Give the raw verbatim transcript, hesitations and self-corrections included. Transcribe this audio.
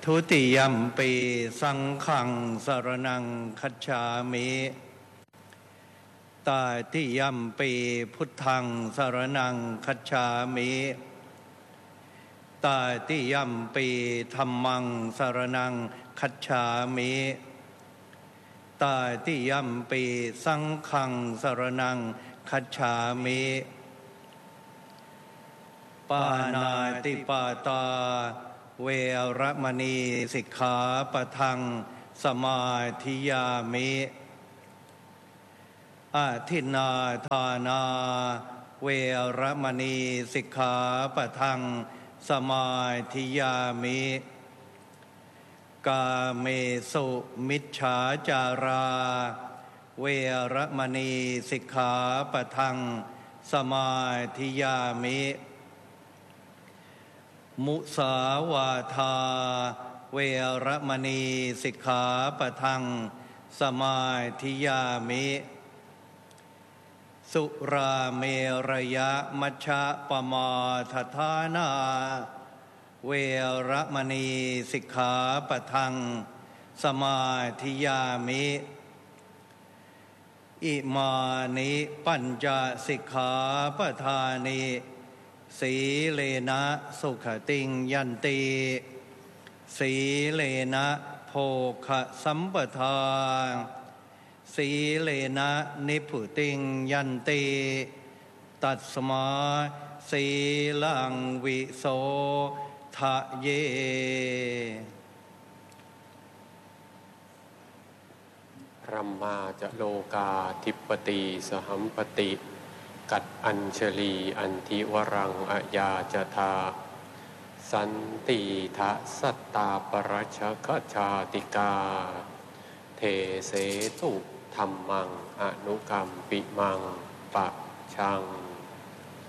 ทุติยัมปิสังฆังสรณังคัจฉามิตาติยัมปิพุทธังสรณังคัจฉามิตาติยัมปิธัมมังสรณังคัจฉามิตาติยัมปิสังฆังสรณังคัจฉามิปานาติปาตาเวรมณีสิกขาปะทังสมาธิยามิอาทินนาทานาเวรมณีสิกขาปะทังสมาธิยามิกาเมสุมิจฉาจาราเวรมณีสิกขาปะทังสมาธิยามิมุสาวาทาเวรมณีสิกขาปะทังสมาธิยามิสุราเมรยะมัชฌะปมาทฐานาเวรมณีสิกขาปะทังสมาธิยามิอิมานิปัญจสิกขาปทานิสีเลนะสุขติงยันติสีเลนะโภคสัมปทาสีเลนะนิพุติงยันติตัสมาสีลังวิโสทะเยรัมมาจะโลกาธิปติสหัมปติกัดอัญชลีอันทิวรังอะยาจทาสันติทะสัตตาปรัชคชาติกาเทเสตุธัมมังอนุกัมปิมังปะชัง